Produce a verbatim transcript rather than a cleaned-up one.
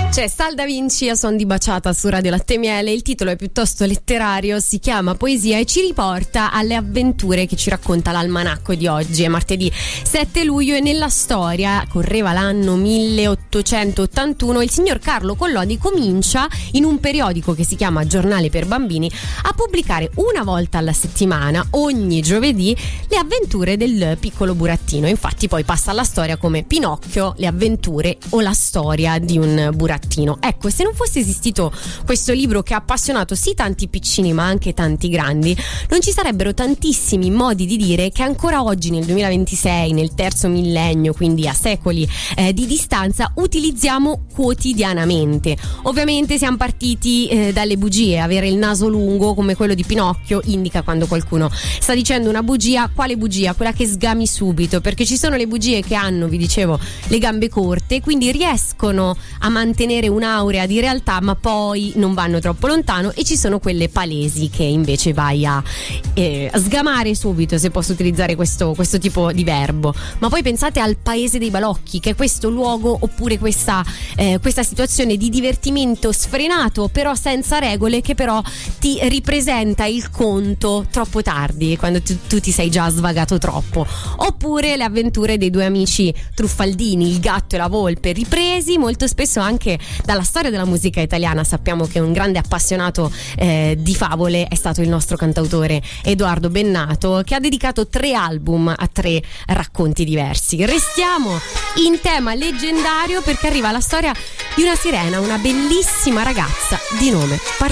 C'è Sal Da Vinci a Son di Baciata su Radio Latte e Miele. Il titolo è piuttosto letterario, si chiama Poesia e ci riporta alle avventure che ci racconta l'almanacco di oggi. È martedì sette luglio e nella storia, correva l'anno milleottocentottantuno, il signor Carlo Collodi comincia in un periodico che si chiama Giornale per Bambini a pubblicare una volta alla settimana, ogni giovedì, le avventure del piccolo burattino. Infatti poi passa alla storia come Pinocchio, le avventure o la storia di un burattino. Ecco, se non fosse esistito questo libro che ha appassionato sì tanti piccini ma anche tanti grandi, non ci sarebbero tantissimi modi di dire che ancora oggi nel duemilaventisei, nel terzo millennio, quindi a secoli eh, di distanza, utilizziamo quotidianamente. Ovviamente siamo partiti eh, dalle bugie. Avere il naso lungo come quello di Pinocchio indica quando qualcuno sta dicendo una bugia. Quale bugia? Quella che sgami subito, perché ci sono le bugie che hanno, vi dicevo, le gambe corte, quindi riescono a mantenere un'aurea di realtà ma poi non vanno troppo lontano, e ci sono quelle palesi che invece vai a, eh, a sgamare subito, se posso utilizzare questo, questo tipo di verbo. Ma poi pensate al Paese dei Balocchi, che è questo luogo oppure questa, eh, questa situazione di divertimento sfrenato però senza regole, che però ti ripresenta il conto troppo tardi, quando tu, tu ti sei già svagato troppo. Oppure le avventure dei due amici truffaldini, il gatto e la volpe, ripresi molto spesso anche dalla storia della musica italiana. Sappiamo che un grande appassionato eh, di favole è stato il nostro cantautore Edoardo Bennato, che ha dedicato tre album a tre racconti diversi. Restiamo in tema leggendario perché arriva la storia di una sirena, una bellissima ragazza di nome Part-